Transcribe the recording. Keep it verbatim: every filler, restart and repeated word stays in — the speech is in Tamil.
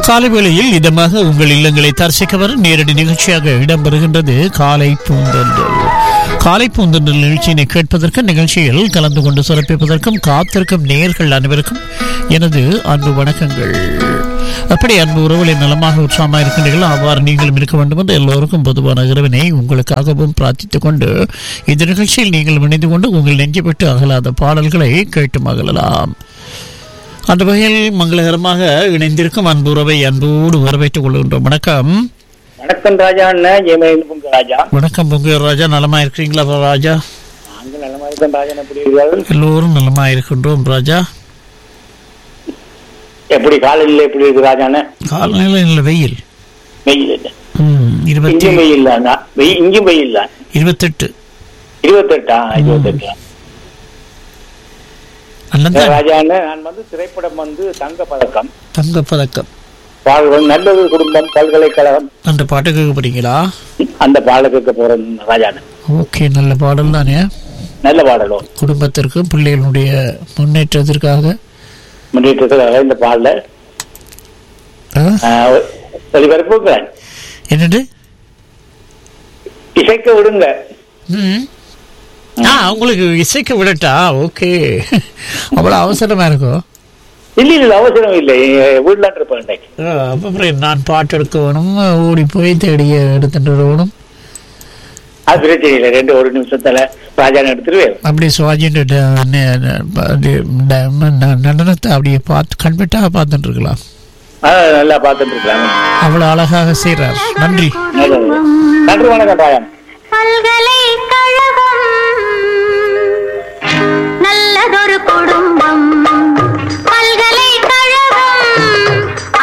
காலை வேளையில் இதமாக உங்கள் இல்லங்களை தரிசிக்க வர நேரடி நிகழ்ச்சியாக இடம்பெறுகின்றது காலை பூந்தென்றல். காலை பூந்தென்றல் நிகழ்ச்சியினை கேட்பதற்கு நிகழ்ச்சியில் கலந்து கொண்டு சிறப்பிப்பதற்கும் காத்திருக்கும் நேயர்கள் அனைவருக்கும் எனது அன்பு வணக்கங்கள். அப்படி அன்பு உறவுகளை நலமாக உற்சாகமாக இருக்கின்றீர்கள். அவ்வாறு நீங்களும் இருக்க வேண்டும் என்று எல்லோருக்கும் பொதுவான இரவினை உங்களுக்காகவும் பிரார்த்தித்துக் கொண்டு இந்த நிகழ்ச்சியில் நீங்கள் இணைந்து கொண்டு உங்கள் நெஞ்சு விட்டு அகலாத பாடல்களை கேட்டு மகிழலாம். அந்த வகையில் மங்களகரமாக இணைந்திருக்கும் அன்பு உறவை அன்போடு வரவேற்றுக் கொள்கின்றோம். வணக்கம். வணக்கம் ராஜா. ராஜா வணக்கம் பொங்க ராஜா. நலமா இருக்கிறீங்களா ராஜா? நாங்கள் நலமா இருக்கோம் ராஜா. எப்படி இருக்கிறீர்கள்? எல்லோரும் நலமா இருக்கின்றோம் ராஜா. எப்படி காலையில் எப்படி இருக்கு ராஜான? காலையில இல்ல, வெயில் வெயில் இல்லை. இருபத்தி வெயில் இங்கும் வெயில் தான். இருபத்தெட்டு இருபத்தெட்டா இருபத்தெட்டு ராஜான. நான் வந்து திரைப்படம் வந்து தங்க பதக்கம் தங்க பதக்கம் பாடல் நல்லது குடும்பம் பல்கலைக்கழகம் அந்த பாட்டு கேட்க போறீங்களா? அந்த பாடல் கேட்க போறேன் ராஜான. ஓகே, நல்ல பாடல் தானே. நல்ல பாடலோ. குடும்பத்திற்கு பிள்ளைகளுடைய முன்னேற்றத்திற்காக முன்னேற்றத்துக்காக இந்த பாடல ஒளிபரப்புங்க. என்னது இசைக்க விடுங்க. ஆ, உங்களுக்கு இசைக்க விடட்டா? ஓகே. அவ்வளவு அவசரமா இருக்கும்? இல்ல இல்ல, அவசரம் இல்லை. வீட்டுல இருப்பேன். அப்புறம் நான் பாட்டு எடுக்க வேணும், ஓடி போய் தேடிய எடுத்துட்டு வரணும். அது பிரச்சனை இல்லை. ரெண்டு ஒரு நிமிஷத்துல ராஜான எடுத்துருவேன். அப்படி சுவாஜின் நடனத்தை அப்படியே பார்த்து கண்பட்டா பார்த்துட்டு இருக்கலாம். நல்லா பார்த்துட்டு இருக்கலாம். அவ்வளவு அழகாக செய்யறார். நன்றி. நன்றி. வணக்கம் ராஜா. பல்கலைக்கழகம் நல்லதொரு குடும்பம்